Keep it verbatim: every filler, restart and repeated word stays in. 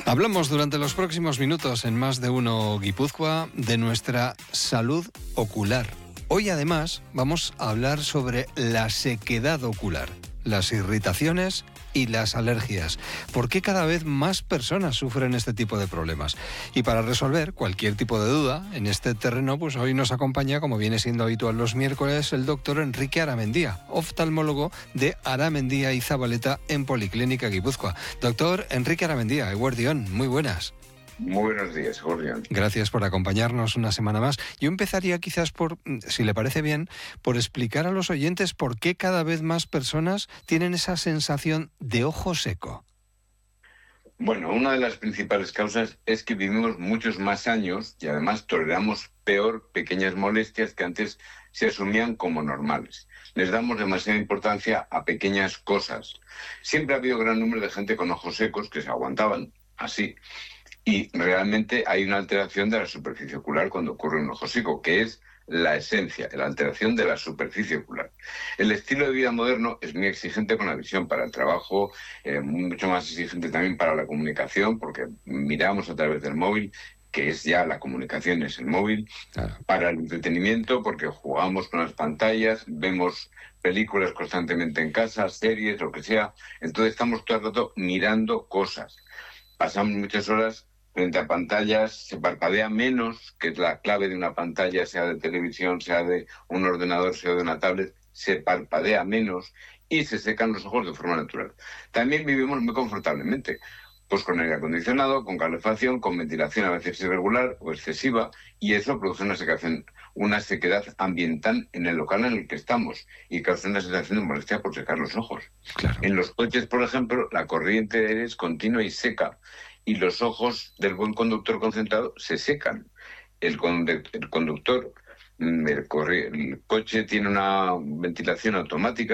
Hablamos durante los próximos minutos en Más de Uno Guipúzcoa de nuestra salud ocular. Hoy además vamos a hablar sobre la sequedad ocular, las irritaciones y las alergias. ¿Por qué cada vez más personas sufren este tipo de problemas? Y para resolver cualquier tipo de duda en este terreno, pues hoy nos acompaña, como viene siendo habitual los miércoles, el doctor Enrique Aramendía, oftalmólogo de Aramendía y Zabaleta en Policlínica Guipúzcoa. Doctor Enrique Aramendía, eguerdión, muy buenas. Muy buenos días, Jorge. Gracias por acompañarnos una semana más. Yo empezaría quizás por, si le parece bien, por explicar a los oyentes por qué cada vez más personas tienen esa sensación de ojo seco. Bueno, una de las principales causas es que vivimos muchos más años y además toleramos peor pequeñas molestias que antes se asumían como normales. Les damos demasiada importancia a pequeñas cosas. Siempre ha habido gran número de gente con ojos secos que se aguantaban así. Y realmente hay una alteración de la superficie ocular cuando ocurre un ojo seco, que es la esencia, la alteración de la superficie ocular. El estilo de vida moderno es muy exigente con la visión para el trabajo, eh, mucho más exigente también para la comunicación, porque miramos a través del móvil, que es ya la comunicación, es el móvil, claro. Para el entretenimiento, porque jugamos con las pantallas, vemos películas constantemente en casa, series, lo que sea, entonces estamos todo el rato mirando cosas. Pasamos muchas horas frente a pantallas, se parpadea menos, que es la clave de una pantalla, sea de televisión, sea de un ordenador, sea de una tablet, se parpadea menos y se secan los ojos de forma natural. También vivimos muy confortablemente, pues con aire acondicionado, con calefacción, con ventilación a veces irregular o excesiva, y eso produce una secación, una sequedad ambiental en el local en el que estamos y causa una sensación de molestia por secar los ojos. Claro. En los coches, por ejemplo, la corriente de aire es continua y seca, y los ojos del buen conductor concentrado se secan. El, conde- el conductor, el, corri- el coche tiene una ventilación automática